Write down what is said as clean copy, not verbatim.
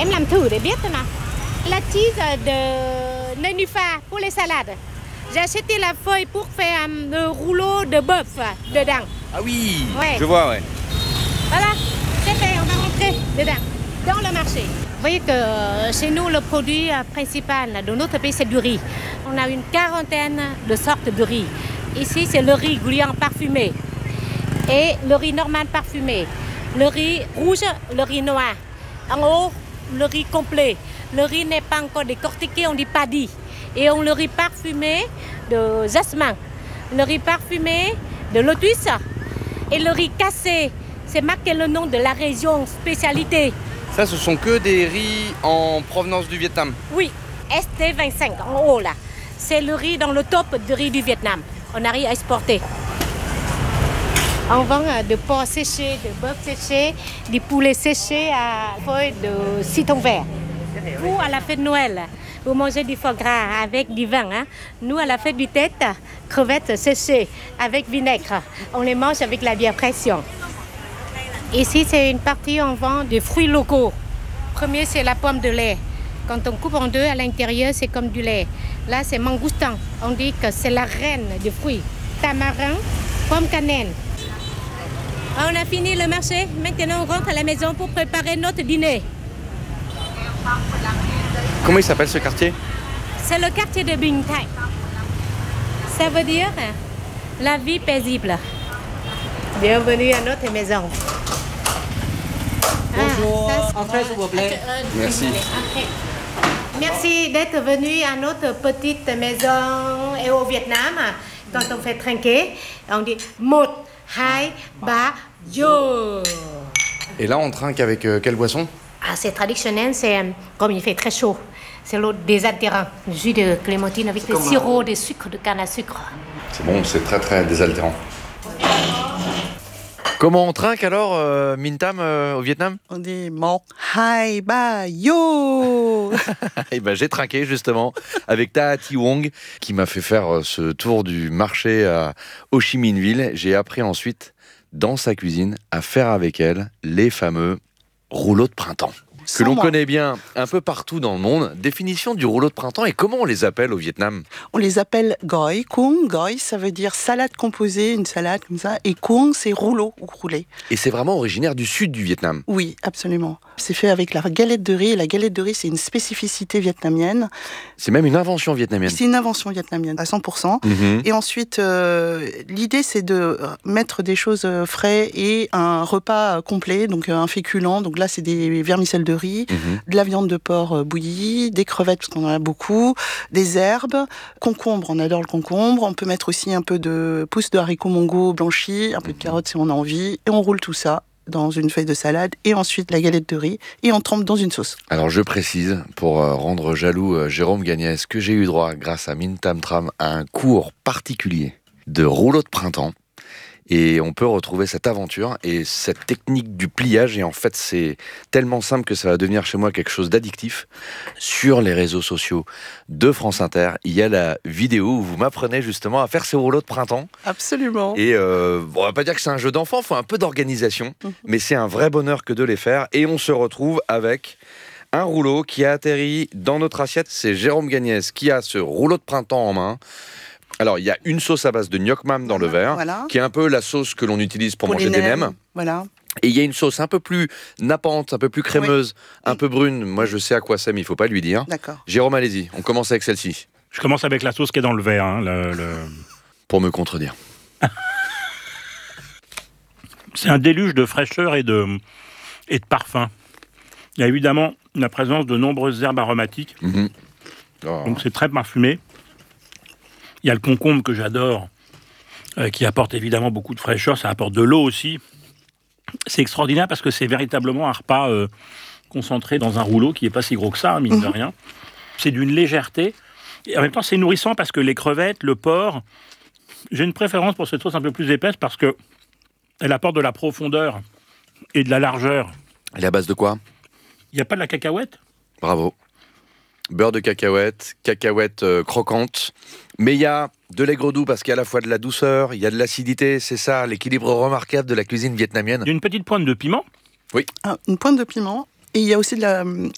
Em làm thử để biết thôi nào. La cheese de nénuphar pour les salades. J'ai acheté la feuille pour faire le rouleau de bœuf dedans. Ah oui, Ouais. je vois, ouais. Voilà, c'est fait, on va rentrer dedans, dans le marché. Vous voyez que chez nous, le produit principal de notre pays, c'est du riz. On a une quarantaine de sortes de riz. Ici, c'est le riz gluant parfumé et le riz normal parfumé. Le riz rouge, le riz noir. En haut, le riz complet. Le riz n'est pas encore décortiqué, on dit paddy. Et on le riz parfumé de jasmin. Le riz parfumé de lotus. Et le riz cassé, c'est marqué le nom de la région spécialité. Ça, ce sont que des riz en provenance du Vietnam. Oui, ST25 en haut là. C'est le riz dans le top de riz du Vietnam. On arrive à exporter. On vend de porc séché, de bœuf séché, du poulet séché à feuilles de citron vert. Vous, à la fête de Noël, vous mangez du foie gras avec du vin. Hein? Nous, à la fête du tête, crevettes séchées avec vinaigre. On les mange avec la bière pression. Ici, c'est une partie où on vend des fruits locaux. Premier, c'est la pomme de lait. Quand on coupe en deux, à l'intérieur, c'est comme du lait. Là, c'est mangoustan. On dit que c'est la reine des fruits. Tamarin, pomme cannelle. On a fini le marché. Maintenant, on rentre à la maison pour préparer notre dîner. Comment il s'appelle ce quartier? C'est le quartier de Binh Thanh. Ça veut dire la vie paisible. Bienvenue à notre maison. Bonjour, entrez s'il vous plaît. Merci. Merci d'être venu à notre petite maison et au Vietnam. Quand on fait trinquer, on dit một, hai, ba, yo. Et là, on trinque avec quelle boisson? Ah, c'est traditionnel, c'est comme il fait très chaud. C'est l'eau désaltérant, le jus de clémentine avec le sirop de sucre de canne à sucre. C'est bon, c'est très très désaltérant. Comment on trinque alors, Minh Tam, au Vietnam? On dit một, hai, ba, yo. Eh ben, j'ai trinqué justement avec Ta Thi Wong qui m'a fait faire ce tour du marché à Ho Chi Minh Ville. J'ai appris ensuite, dans sa cuisine, à faire avec elle les fameux rouleaux de printemps. Que l'on connaît bien un peu partout dans le monde. Définition du rouleau de printemps et comment on les appelle au Vietnam? On les appelle goi, cuong. Goi, ça veut dire salade composée, une salade comme ça. Et cuong, c'est rouleau ou roulé. Et c'est vraiment originaire du sud du Vietnam? Oui, absolument. C'est fait avec la galette de riz. Et la galette de riz, c'est une spécificité vietnamienne. C'est même une invention vietnamienne? C'est une invention vietnamienne, à 100%. Et ensuite, l'idée, c'est de mettre des choses frais et un repas complet, donc un féculent. Donc là, c'est des vermicelles de riz, de la viande de porc bouillie, des crevettes, parce qu'on en a beaucoup, des herbes, concombre, on adore le concombre. On peut mettre aussi un peu de pousses de haricots mongo blanchis, un peu de carottes si on a envie. Et on roule tout ça dans une feuille de salade et ensuite la galette de riz et on trempe dans une sauce. Alors je précise, pour rendre jaloux Jérôme Gagnès, que j'ai eu droit, grâce à Minh Tam Tram, à un cours particulier de rouleau de printemps. Et on peut retrouver cette aventure et cette technique du pliage. Et en fait, c'est tellement simple que ça va devenir chez moi quelque chose d'addictif. Sur les réseaux sociaux de France Inter, il y a la vidéo où vous m'apprenez justement à faire ces rouleaux de printemps. Absolument. Et on va pas dire que c'est un jeu d'enfant, il faut un peu d'organisation. Mais c'est un vrai bonheur que de les faire. Et on se retrouve avec un rouleau qui a atterri dans notre assiette. C'est Jérôme Gagnès qui a ce rouleau de printemps en main. Alors, il y a une sauce à base de gnoc mam dans le verre, qui est un peu la sauce que l'on utilise pour manger des nems. Voilà. Et il y a une sauce un peu plus nappante, un peu plus crémeuse, un peu brune. Moi, je sais à quoi c'est, mais il ne faut pas lui dire. D'accord. Jérôme, allez-y, on commence avec celle-ci. Je commence avec la sauce qui est dans le verre. Hein, Pour me contredire. C'est un déluge de fraîcheur et de parfum. Il y a évidemment la présence de nombreuses herbes aromatiques. Oh. Donc c'est très parfumé. Il y a le concombre que j'adore, qui apporte évidemment beaucoup de fraîcheur. Ça apporte de l'eau aussi. C'est extraordinaire parce que c'est véritablement un repas concentré dans un rouleau qui n'est pas si gros que ça, mine de rien. C'est d'une légèreté. Et en même temps, c'est nourrissant parce que les crevettes, le porc... J'ai une préférence pour cette sauce un peu plus épaisse parce qu'elle apporte de la profondeur et de la largeur. Elle est à base de quoi? Il n'y a pas de la cacahuète? Bravo. Beurre de cacahuète, cacahuète croquante. Mais il y a de l'aigre doux parce qu'il y a à la fois de la douceur, il y a de l'acidité. C'est ça, l'équilibre remarquable de la cuisine vietnamienne. Il y a une petite pointe de piment. Oui. Une pointe de piment. Et il y a aussi de